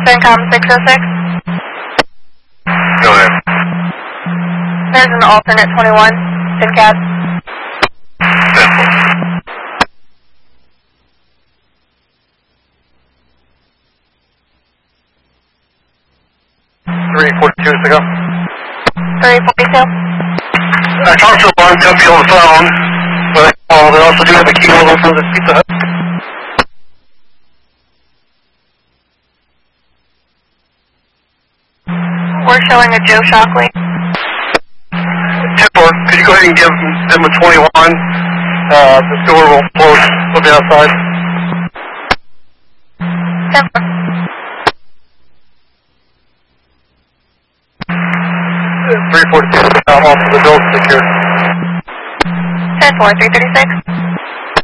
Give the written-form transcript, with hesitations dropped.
CENTCOM 606. Go ahead. There's an alternate 21, SINCAD. 342 to go. 342. I talked to a bar company on the phone, but they also do have a key holder for this Pizza Hut. We're showing a Joe Shockley. 10-4, could you go ahead and give them a 21? The door will close from the outside. 10-4. 342, off of the bill secure. 10-4, 336.